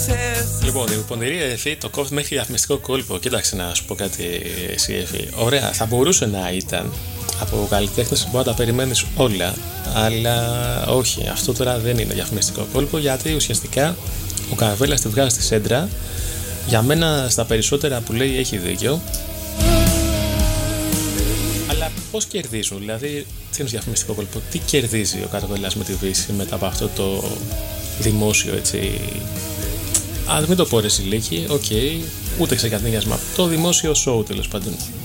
Λοιπόν, η πονηρή Εφή το κόβει μέχρι διαφημιστικό κόλπο. Κοίταξε να σου πω κάτι, εσύ Εφή. Ωραία, θα μπορούσε να ήταν. Από καλλιτέχνες μπορεί να τα περιμένεις όλα. Αλλά όχι, αυτό τώρα δεν είναι διαφημιστικό κόλπο. Γιατί ουσιαστικά ο Καρβέλας τη βγάζει στη σέντρα. Για μένα στα περισσότερα που λέει έχει δίκιο. Αλλά πώς κερδίζουν, δηλαδή τι είναι διαφημιστικό κόλπο, τι κερδίζει ο Καρβέλας με τη Δύση μετά από αυτό το δημόσιο έτσι. Μην το πω ρε Σιλίκη, οκ, ούτε ξεκαθνίασμα. Το δημόσιο σοου τέλος πάντων.